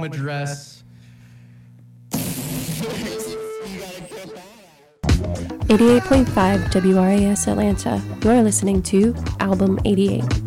address. 88.5 WRAS Atlanta. You're listening to Album 88.